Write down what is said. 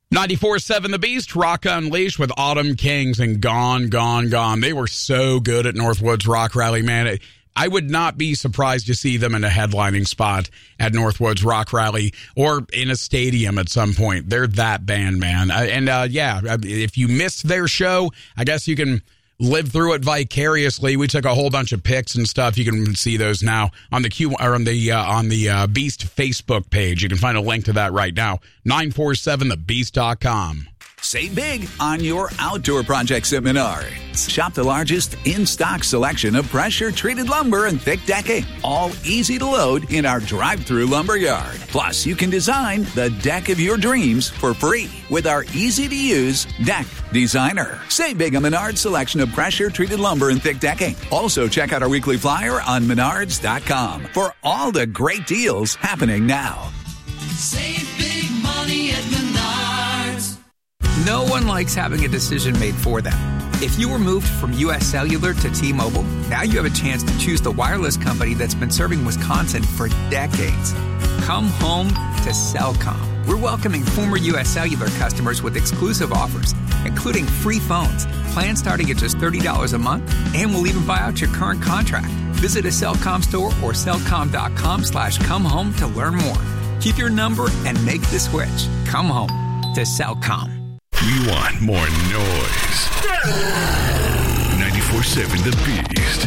94.7 The Beast, Rock Unleashed with Autumn Kings and Gone, Gone, Gone. They were so good at Northwoods Rock Rally, man. I would not be surprised to see them in a headlining spot at Northwoods Rock Rally or in a stadium at some point. They're that band, man. If you missed their show, I guess you can live through it vicariously. We took a whole bunch of pics and stuff. You can see those now on the Beast Facebook page. You can find a link to that right now. 947thebeast.com. Save big on your outdoor projects at Menards. Shop the largest in-stock selection of pressure-treated lumber and thick decking, all easy to load in our drive-through lumber yard. Plus, you can design the deck of your dreams for free with our easy-to-use Deck Designer. Save big on Menards' selection of pressure-treated lumber and thick decking. Also, check out our weekly flyer on Menards.com for all the great deals happening now. Save big money at Menards. No one likes having a decision made for them. If you were moved from U.S. Cellular to T-Mobile, now you have a chance to choose the wireless company that's been serving Wisconsin for decades. Come home to Cellcom. We're welcoming former U.S. Cellular customers with exclusive offers, including free phones, plans starting at just $30 a month, and we'll even buy out your current contract. Visit a Cellcom store or cellcom.com/comehome to learn more. Keep your number and make the switch. Come home to Cellcom. We want more noise. 94.7 The Beast.